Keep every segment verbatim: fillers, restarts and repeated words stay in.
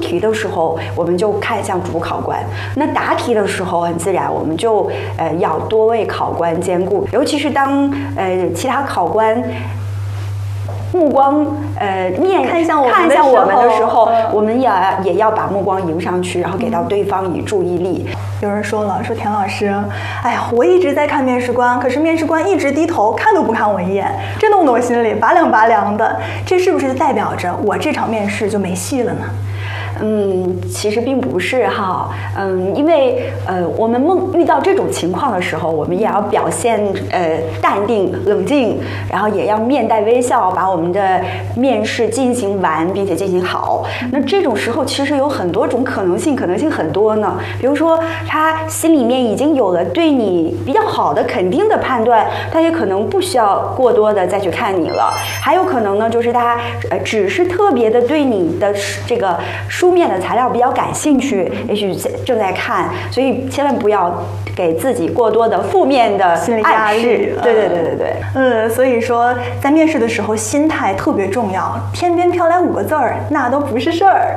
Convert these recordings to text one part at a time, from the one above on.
题的时候，我们就看向主考官；那答题的时候，很自然我们就呃要多位考官兼顾，尤其是当呃其他考官目光呃面看向我们看向我们的时候， 嗯、 我们也也要把目光迎上去，然后给到对方以注意力。 有人说了，说田老师，哎呀，我一直在看面试官，可是面试官一直低头，看都不看我一眼，这弄得我心里拔凉拔凉的。这是不是代表着我这场面试就没戏了呢？ 嗯，其实并不是哈，嗯，因为呃，我们梦遇到这种情况的时候，我们也要表现呃淡定冷静，然后也要面带微笑，把我们的面试进行完，并且进行好。那这种时候其实有很多种可能性，可能性很多呢。比如说，他心里面已经有了对你比较好的肯定的判断，他也可能不需要过多的再去看你了。还有可能呢，就是他呃只是特别的对你的这个书面的材料比较感兴趣，也许正在看，所以千万不要给自己过多的负面的心理压力。 对对对对对， 嗯，所以说在面试的时候，心态特别重要。天边飘来五个字儿，那都不是事儿。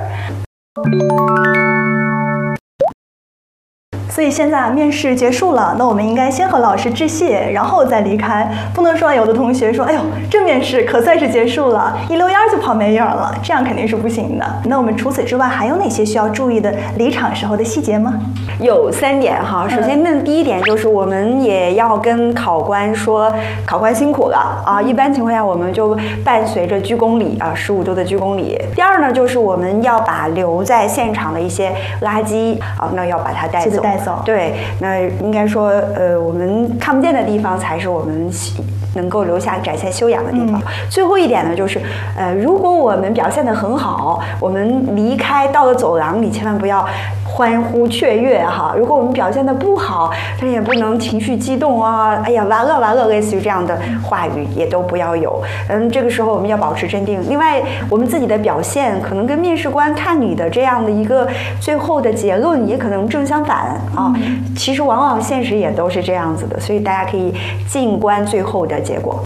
所以现在面试结束了，那我们应该先和老师致谢，然后再离开。不能说有的同学说，哎呦，这面试可算是结束了，一溜烟就跑没影了，这样肯定是不行的。那我们除此之外还有哪些需要注意的离场时候的细节吗？ 有三点哈。首先，那第一点就是我们也要跟考官说，考官辛苦了啊。一般情况下，我们就伴随着鞠躬礼啊，十五度的鞠躬礼。第二呢，就是我们要把留在现场的一些垃圾啊，那要把它带走。 带走。 对，那应该说，呃，我们看不见的地方才是我们能够留下展现修养的地方。嗯、最后一点呢，就是，呃，如果我们表现得很好，我们离开到了走廊里，千万不要欢呼雀跃哈。如果我们表现得不好，但也不能情绪激动啊，哎呀，完了完了，类似于这样的话语也都不要有。嗯，这个时候我们要保持镇定。另外，我们自己的表现可能跟面试官看你的这样的一个最后的结论也可能正相反啊。其实往往现实也都是这样子的，所以大家可以静观最后的结果。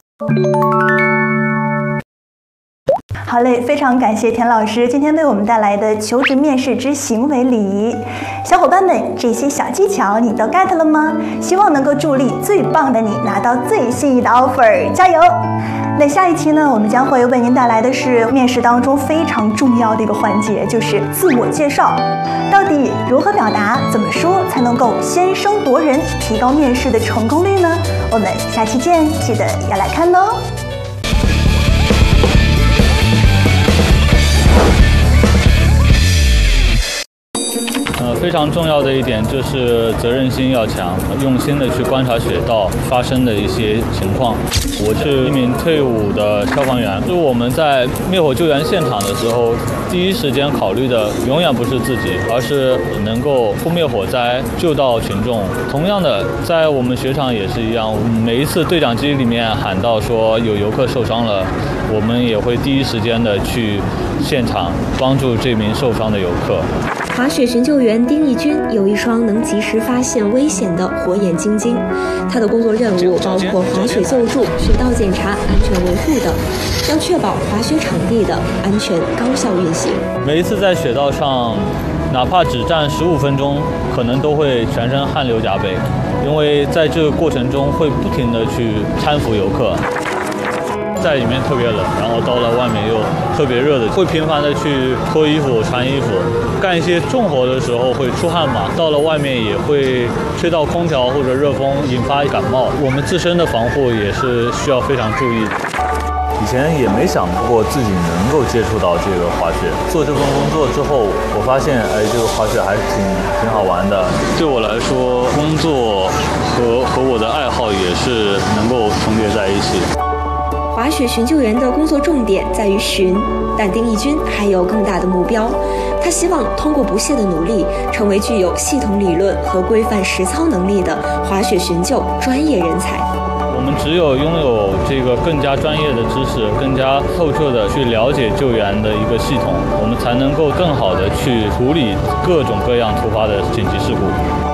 好嘞，非常感谢田老师今天为我们带来的求职面试之行为礼仪。小伙伴们，这些小技巧你都 get 了吗？希望能够助力最棒的你拿到最心仪的 offer， 加油！那下一期呢，我们将会为您带来的是面试当中非常重要的一个环节，就是自我介绍。到底如何表达，怎么说才能够先声夺人，提高面试的成功率呢？我们下期见，记得要来看哦。 呃，非常重要的一点就是责任心要强，用心的去观察雪道发生的一些情况。我是一名退伍的消防员，就是我们在灭火救援现场的时候，第一时间考虑的永远不是自己，而是能够扑灭火灾，救到群众。同样的，在我们雪场也是一样，每一次对讲机里面喊到说有游客受伤了，我们也会第一时间的去现场帮助这名受伤的游客。 滑雪寻救员丁义军有一双能及时发现危险的火眼金睛，他的工作任务包括滑雪救助、雪道检查、安全维护等，要确保滑雪场地的安全高效运行。 每一次在雪道上，哪怕只站十五分钟，可能都会全身汗流浃背，因为在这个过程中会不停地去搀扶游客。在里面特别冷，然后到了外面又特别热的，会频繁的去脱衣服、穿衣服，干一些重活的时候会出汗嘛，到了外面也会吹到空调或者热风，引发感冒。我们自身的防护也是需要非常注意的。 以前也没想过自己能够接触到这个滑雪，做这份工作之后，我发现，哎，这个滑雪还是挺挺好玩的。 对我来说，工作和和我的爱好也是能够重叠在一起。 滑雪寻救员的工作重点在于寻，但丁义军还有更大的目标。他希望通过不懈的努力，成为具有系统理论和规范实操能力的滑雪寻救专业人才。 我们只有拥有这个更加专业的知识，更加透彻的去了解救援的一个系统，我们才能够更好的去处理各种各样突发的紧急事故。